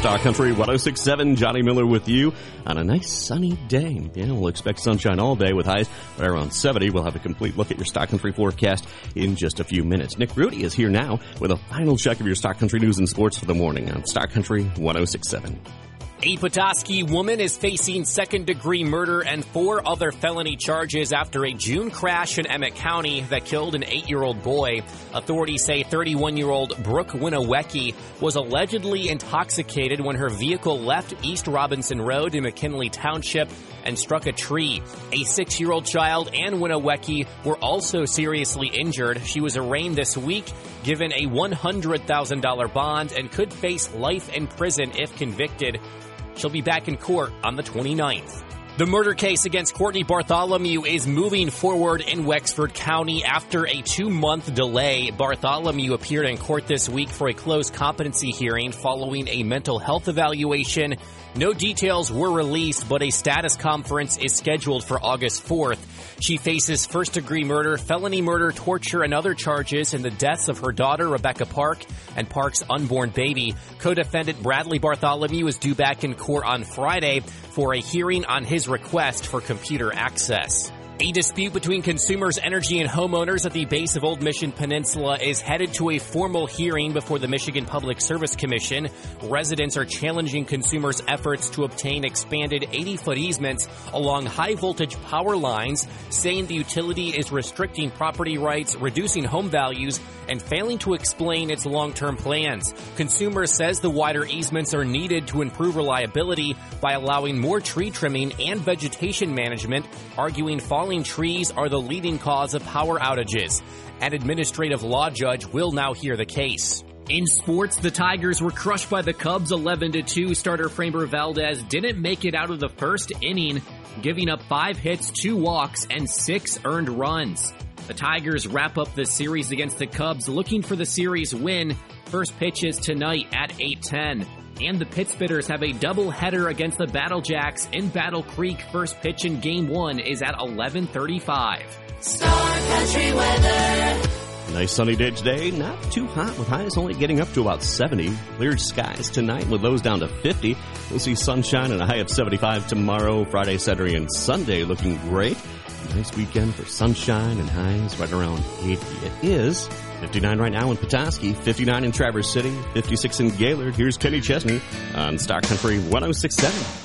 Star Country 106.7, Johnny Miller with you on a nice sunny day. Yeah, we'll expect sunshine all day with highs right around 70. We'll have a complete look at your Star Country forecast in just a few minutes. Nick Rudy is here now with a final check of your Star Country news and sports for the morning on Star Country 106.7. A Petoskey woman is facing second-degree murder and 4 other felony charges after a June crash in Emmett County that killed an 8-year-old boy. Authorities say 31-year-old Brooke Winowecki was allegedly intoxicated when her vehicle left East Robinson Road in McKinley Township and struck a tree. A 6-year-old child and Winowecki were also seriously injured. She was arraigned this week, given a $100,000 bond, and could face life in prison if convicted. She'll be back in court on the 29th. The murder case against Courtney Bartholomew is moving forward in Wexford County after a 2-month delay. Bartholomew appeared in court this week for a closed competency hearing following a mental health evaluation. No details were released, but a status conference is scheduled for August 4th. She faces first-degree murder, felony murder, torture, and other charges in the deaths of her daughter, Rebecca Park, and Park's unborn baby. Co-defendant Bradley Bartholomew is due back in court on Friday for a hearing on his request for computer access. A dispute between Consumers Energy and homeowners at the base of Old Mission Peninsula is headed to a formal hearing before the Michigan Public Service Commission. Residents are challenging Consumers' efforts to obtain expanded 80-foot easements along high-voltage power lines, saying the utility is restricting property rights, reducing home values, and failing to explain its long-term plans. Consumers says the wider easements are needed to improve reliability by allowing more tree trimming and vegetation management, arguing falling trees are the leading cause of power outages. An administrative law judge will now hear the case. In sports, the Tigers were crushed by the Cubs 11-2. Starter Framber Valdez didn't make it out of the first inning, giving up 5 hits, 2 walks, and 6 earned runs. The Tigers wrap up the series against the Cubs, looking for the series win. First pitch is tonight at 8:10. And the Pittsburghers have a doubleheader against the Battle Jacks in Battle Creek. First pitch in Game 1 is at 11:35. Star Country weather. Nice sunny day today. Not too hot, with highs only getting up to about 70. Cleared skies tonight with lows down to 50. We'll see sunshine and a high of 75 tomorrow. Friday, Saturday, and Sunday looking great. Nice weekend for sunshine and highs right around 80. It is 59 right now in Petoskey, 59 in Traverse City, 56 in Gaylord. Here's Kenny Chesney on Star Country 106.7.